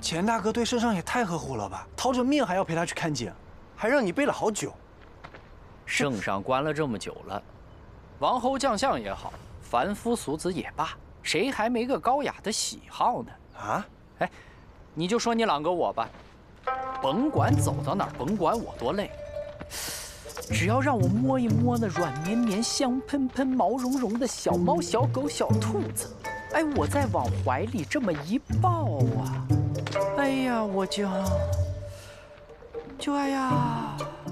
钱大哥对圣上也太呵护了吧，逃着命还要陪他去看景，还让你备了好酒。 圣上关了这么久了，王侯将相也好，凡夫俗子也罢，谁还没个高雅的喜好呢？ 啊？ 哎，你就说你朗哥我吧，甭管走到哪儿，甭管我多累，只要让我摸一摸那软绵绵、香喷喷、毛茸茸的小猫、小狗、小兔子，哎，我再往怀里这么一抱啊，哎呀，我就哎呀。